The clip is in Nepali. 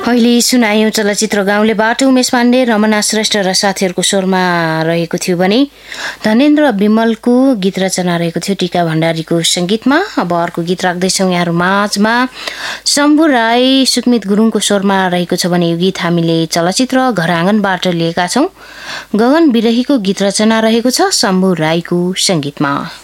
अहिले सुनायौं चलचित्र गाउँलेबाट उमेश पाण्डे, रमना श्रेष्ठ र साथीहरूको स्वरमा रहेको थियो भने धनेन्द्र विमलको गीत रचना रहेको थियो टीका भण्डारीको संगीतमा। अब अर्को गीत राख्दैछौँ यहाँहरू माझमा। शम्भु राई सुकमित गुरुङको स्वरमा रहेको छ भने यो गीत हामीले चलचित्र घर आँगनबाट लिएका छौँ। गगन बिरहीको गीत रचना रहेको छ शम्भु राईको संगीतमा।